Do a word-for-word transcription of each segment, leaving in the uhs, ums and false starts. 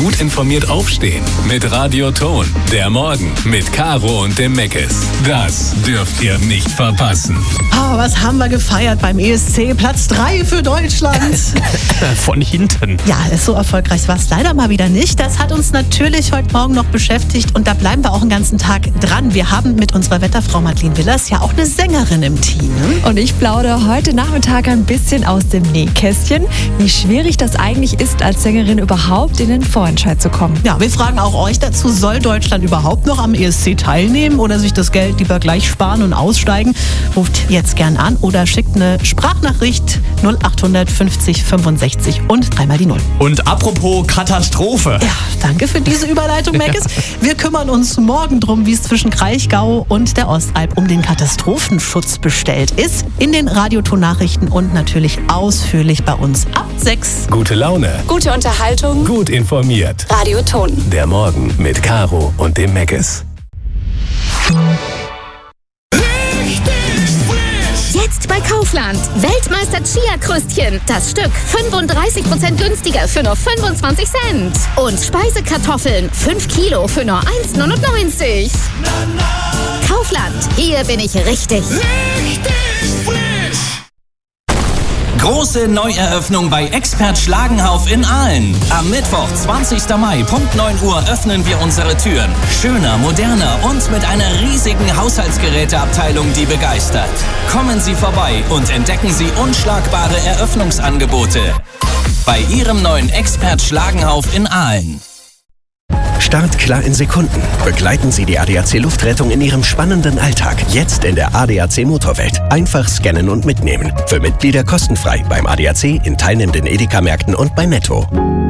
Gut informiert aufstehen mit Radio Ton. Der Morgen mit Caro und dem Meckes. Das dürft ihr nicht verpassen. Oh, was haben wir gefeiert beim E S C? Platz drei für Deutschland. Von hinten. Ja, so erfolgreich war es leider mal wieder nicht. Das hat uns natürlich heute Morgen noch beschäftigt und da bleiben wir auch den ganzen Tag dran. Wir haben mit unserer Wetterfrau Madeleine Willers ja auch eine Sängerin im Team. Ne? Und ich plaudere heute Nachmittag ein bisschen aus dem Nähkästchen, wie schwierig das eigentlich ist, als Sängerin überhaupt in den Vorentscheid zu kommen. Ja, wir fragen auch euch dazu, soll Deutschland überhaupt noch am E S C teilnehmen oder sich das Geld lieber gleich sparen und aussteigen? Ruft jetzt gern an oder schickt eine Sprachnachricht null acht fünfzig fünfundsechzig und dreimal die Null. Und apropos Katastrophe. Ja, danke für diese Überleitung, Meckes. Wir kümmern uns morgen drum, wie es zwischen Kraichgau und der Ostalb um den Katastrophenschutz bestellt ist. In den Radioton-Nachrichten und natürlich ausführlich bei uns ab sechs. Gute Laune. Gute Unterhaltung. Gut informiert. Radio Ton. Der Morgen mit Caro und dem Meckes. Jetzt bei Kaufland. Weltmeister Chia-Krüstchen. Das Stück fünfunddreißig Prozent günstiger für nur fünfundzwanzig Cent. Und Speisekartoffeln fünf Kilo für nur eins neunundneunzig. Kaufland. Hier bin ich richtig. Große Neueröffnung bei Expert Schlagenhauf in Aalen. Am Mittwoch, zwanzigsten Mai, Punkt neun Uhr öffnen wir unsere Türen. Schöner, moderner und mit einer riesigen Haushaltsgeräteabteilung, die begeistert. Kommen Sie vorbei und entdecken Sie unschlagbare Eröffnungsangebote. Bei Ihrem neuen Expert Schlagenhauf in Aalen. Start klar in Sekunden. Begleiten Sie die A D A C Luftrettung in Ihrem spannenden Alltag. Jetzt in der A D A C Motorwelt. Einfach scannen und mitnehmen. Für Mitglieder kostenfrei beim A D A C, in teilnehmenden Edeka-Märkten und bei Netto.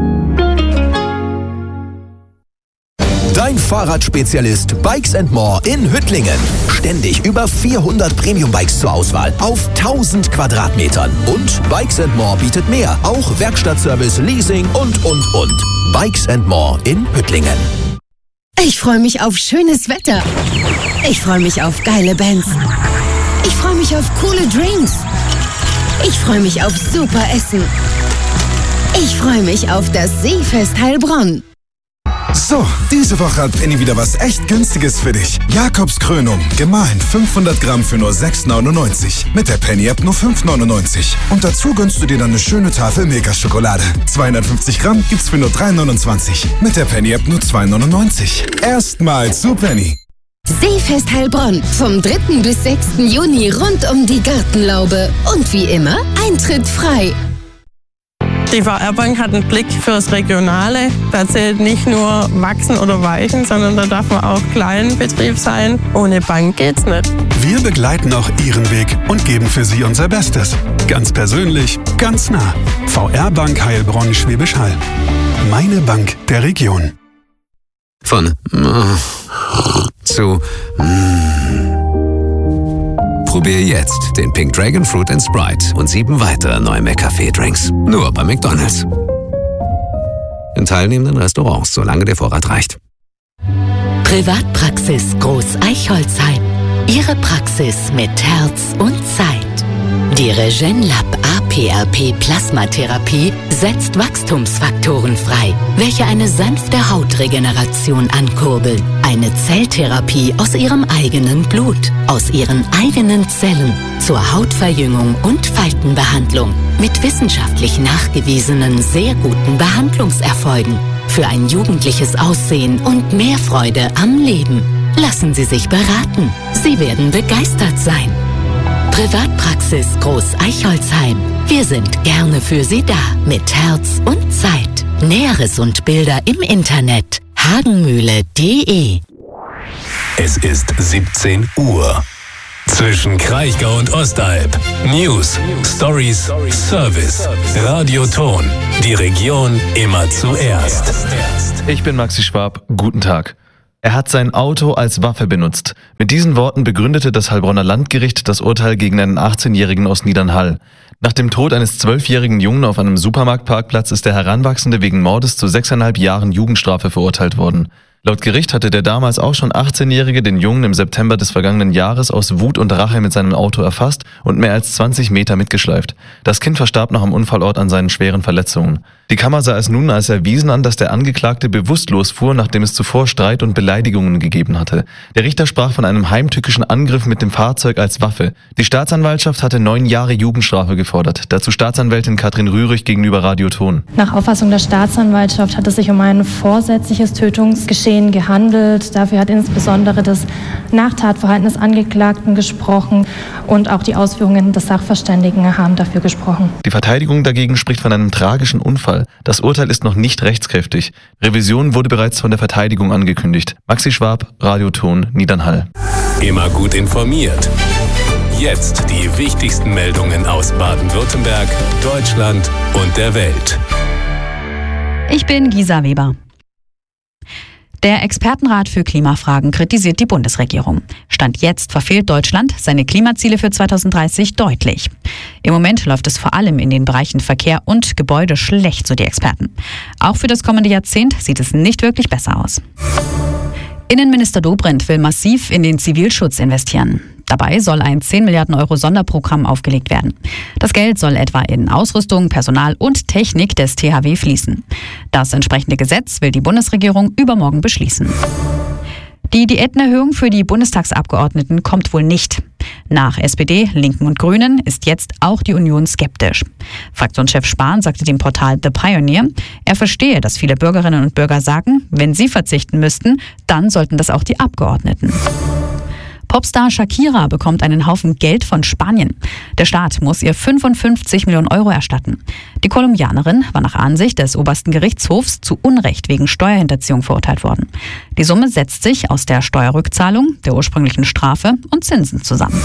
Dein Fahrradspezialist Bikes and More in Hüttlingen. Ständig über vierhundert Premium-Bikes zur Auswahl auf tausend Quadratmetern. Und Bikes and More bietet mehr. Auch Werkstattservice, Leasing und, und, und. Bikes and More in Hüttlingen. Ich freue mich auf schönes Wetter. Ich freue mich auf geile Bands. Ich freue mich auf coole Drinks. Ich freue mich auf super Essen. Ich freue mich auf das Seefest Heilbronn. So, diese Woche hat Penny wieder was echt Günstiges für dich. Jakobskrönung, gemahlen fünfhundert Gramm für nur sechs neunundneunzig. Mit der Penny-App nur fünf neunundneunzig. Und dazu gönnst du dir dann eine schöne Tafel Milka-Schokolade. zweihundertfünfzig Gramm gibt's für nur drei neunundzwanzig. Mit der Penny-App nur zwei neunundneunzig. Erstmals zu Penny. Seefest Heilbronn. Vom dritten bis sechsten Juni rund um die Gartenlaube. Und wie immer, Eintritt frei. Die V R-Bank hat einen Blick fürs Regionale. Da zählt nicht nur wachsen oder weichen, sondern da darf man auch Kleinbetrieb sein. Ohne Bank geht's nicht. Wir begleiten auch Ihren Weg und geben für Sie unser Bestes. Ganz persönlich, ganz nah. V R-Bank Heilbronn Schwäbisch Hall. Meine Bank der Region. Von zu Probier jetzt den Pink Dragon Fruit and Sprite und sieben weitere neue McCafé-Drinks. Nur bei McDonald's. In teilnehmenden Restaurants, solange der Vorrat reicht. Privatpraxis Groß Eichholzheim. Ihre Praxis mit Herz und Zeit. Die Regenlab A P R P Plasmatherapie setzt Wachstumsfaktoren frei, welche eine sanfte Hautregeneration ankurbeln. Eine Zelltherapie aus ihrem eigenen Blut, aus ihren eigenen Zellen zur Hautverjüngung und Faltenbehandlung mit wissenschaftlich nachgewiesenen sehr guten Behandlungserfolgen für ein jugendliches Aussehen und mehr Freude am Leben. Lassen Sie sich beraten. Sie werden begeistert sein. Privatpraxis Groß Eichholzheim. Wir sind gerne für Sie da mit Herz und Zeit. Näheres und Bilder im Internet hagenmühle punkt de. Es ist siebzehn Uhr. Zwischen Kraichgau und Ostalb. News, Stories, Service. Radio Ton. Die Region immer zuerst. Ich bin Maxi Schwab. Guten Tag. Er hat sein Auto als Waffe benutzt. Mit diesen Worten begründete das Heilbronner Landgericht das Urteil gegen einen achtzehnjährigen aus Niedernhall. Nach dem Tod eines zwölfjährigen Jungen auf einem Supermarktparkplatz ist der Heranwachsende wegen Mordes zu sechseinhalb Jahren Jugendstrafe verurteilt worden. Laut Gericht hatte der damals auch schon achtzehnjährige den Jungen im September des vergangenen Jahres aus Wut und Rache mit seinem Auto erfasst und mehr als zwanzig Meter mitgeschleift. Das Kind verstarb noch am Unfallort an seinen schweren Verletzungen. Die Kammer sah es nun als erwiesen an, dass der Angeklagte bewusstlos fuhr, nachdem es zuvor Streit und Beleidigungen gegeben hatte. Der Richter sprach von einem heimtückischen Angriff mit dem Fahrzeug als Waffe. Die Staatsanwaltschaft hatte neun Jahre Jugendstrafe gefordert. Dazu Staatsanwältin Katrin Rührig gegenüber Radio Ton. Nach Auffassung der Staatsanwaltschaft hat es sich um ein vorsätzliches Tötungsgeschehen gehandelt. Dafür hat insbesondere das Nachtatverhalten des Angeklagten gesprochen und auch die Ausführungen des Sachverständigen haben dafür gesprochen. Die Verteidigung dagegen spricht von einem tragischen Unfall. Das Urteil ist noch nicht rechtskräftig. Revision wurde bereits von der Verteidigung angekündigt. Maxi Schwab, Radio Ton, Niedernhall. Immer gut informiert. Jetzt die wichtigsten Meldungen aus Baden-Württemberg, Deutschland und der Welt. Ich bin Gisa Weber. Der Expertenrat für Klimafragen kritisiert die Bundesregierung. Stand jetzt verfehlt Deutschland seine Klimaziele für zweitausenddreißig deutlich. Im Moment läuft es vor allem in den Bereichen Verkehr und Gebäude schlecht, so die Experten. Auch für das kommende Jahrzehnt sieht es nicht wirklich besser aus. Innenminister Dobrindt will massiv in den Zivilschutz investieren. Dabei soll ein zehn Milliarden Euro Sonderprogramm aufgelegt werden. Das Geld soll etwa in Ausrüstung, Personal und Technik des T H W fließen. Das entsprechende Gesetz will die Bundesregierung übermorgen beschließen. Die Diätenerhöhung für die Bundestagsabgeordneten kommt wohl nicht. Nach S P D, Linken und Grünen ist jetzt auch die Union skeptisch. Fraktionschef Spahn sagte dem Portal The Pioneer, er verstehe, dass viele Bürgerinnen und Bürger sagen, wenn sie verzichten müssten, dann sollten das auch die Abgeordneten. Popstar Shakira bekommt einen Haufen Geld von Spanien. Der Staat muss ihr fünfundfünfzig Millionen Euro erstatten. Die Kolumbianerin war nach Ansicht des obersten Gerichtshofs zu Unrecht wegen Steuerhinterziehung verurteilt worden. Die Summe setzt sich aus der Steuerrückzahlung, der ursprünglichen Strafe und Zinsen zusammen.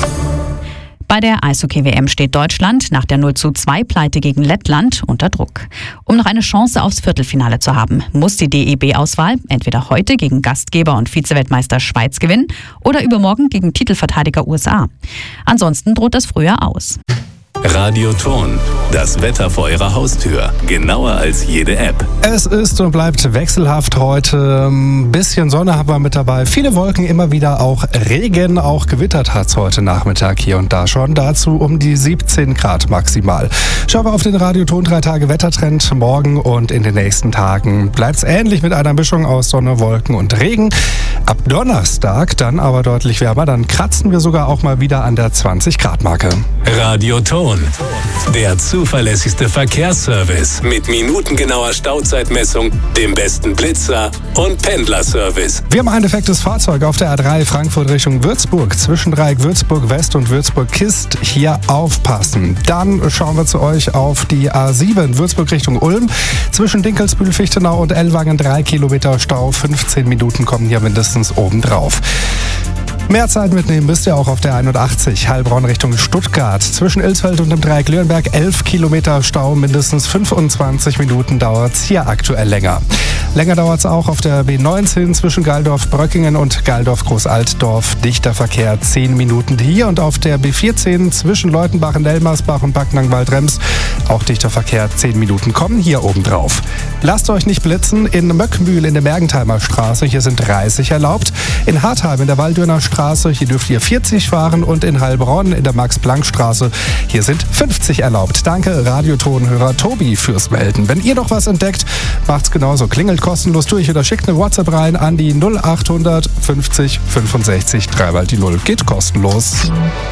Bei der Eishockey-W M steht Deutschland nach der null zu zwei Pleite gegen Lettland unter Druck. Um noch eine Chance aufs Viertelfinale zu haben, muss die D E B-Auswahl entweder heute gegen Gastgeber und Vizeweltmeister Schweiz gewinnen oder übermorgen gegen Titelverteidiger U S A. Ansonsten droht das früher aus. Radio Ton, das Wetter vor Ihrer Haustür. Genauer als jede App. Es ist und bleibt wechselhaft heute. Ein bisschen Sonne haben wir mit dabei. Viele Wolken, immer wieder auch Regen. Auch gewittert hat es heute Nachmittag hier und da schon. Dazu um die siebzehn Grad maximal. Schauen wir auf den Radio Ton drei Tage Wettertrend. Morgen und in den nächsten Tagen bleibt es ähnlich mit einer Mischung aus Sonne, Wolken und Regen. Ab Donnerstag dann aber deutlich wärmer. Dann kratzen wir sogar auch mal wieder an der zwanzig Grad Marke. Radio Ton, der zuverlässigste Verkehrsservice mit minutengenauer Stauzeitmessung, dem besten Blitzer und Pendlerservice. Wir haben ein defektes Fahrzeug auf der A drei Frankfurt Richtung Würzburg. Zwischen Dreieck Würzburg West und Würzburg Kist. Hier aufpassen. Dann schauen wir zu euch auf die A sieben Würzburg Richtung Ulm. Zwischen Dinkelsbühl, Fichtenau und Ellwangen drei Kilometer Stau. fünfzehn Minuten kommen hier mindestens obendrauf. Mehr Zeit mitnehmen müsst ihr auch auf der einundachtzig, Heilbronn Richtung Stuttgart. Zwischen Ilsfeld und dem Dreieck Lürenberg elf Kilometer Stau, mindestens fünfundzwanzig Minuten dauert es hier aktuell länger. Länger dauert es auch auf der B neunzehn zwischen Geildorf-Bröckingen und Geildorf-Großaltdorf. Dichter Verkehr zehn Minuten hier und auf der B vierzehn zwischen Leutenbach und Elmersbach und Backnang-Waldrems auch dichter Verkehr zehn Minuten kommen hier oben drauf. Lasst euch nicht blitzen, in Möckmühl in der Mergentheimer Straße, hier sind dreißig erlaubt. In Hartheim in der Waldürner Straße, hier dürft ihr vierzig fahren und in Heilbronn in der Max-Planck-Straße, hier sind fünfzig erlaubt. Danke Radiotonhörer Tobi fürs Melden. Wenn ihr noch was entdeckt, macht's genauso. Klingelt kostenlos durch oder schickt eine WhatsApp rein an die null achthundert fünfzig fünfundsechzig drei mal die null. Geht kostenlos.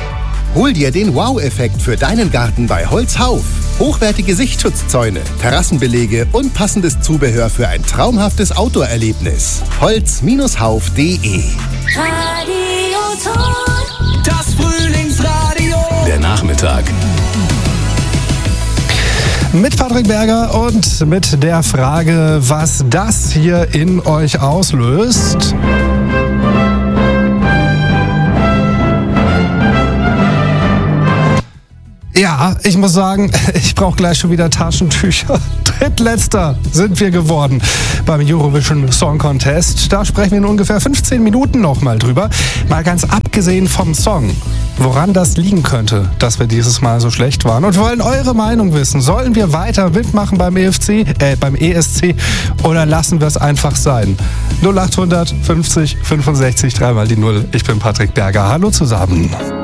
Hol dir den Wow-Effekt für deinen Garten bei Holzhauf. Hochwertige Sichtschutzzäune, Terrassenbelege und passendes Zubehör für ein traumhaftes Outdoor-Erlebnis. holz Hauf punkt de Radio Ton, das Frühlingsradio. Der Nachmittag. Mit Patrick Berger und mit der Frage, was das hier in euch auslöst. Ja, ich muss sagen, ich brauche gleich schon wieder Taschentücher. Drittletzter sind wir geworden beim Eurovision Song Contest. Da sprechen wir in ungefähr fünfzehn Minuten nochmal drüber. Mal ganz abgesehen vom Song, woran das liegen könnte, dass wir dieses Mal so schlecht waren. Und wir wollen eure Meinung wissen. Sollen wir weiter mitmachen beim E F C, äh, beim E S C oder lassen wir es einfach sein? null achthundert fünfzig fünfundsechzig drei mal die null. Ich bin Patrick Berger. Hallo zusammen.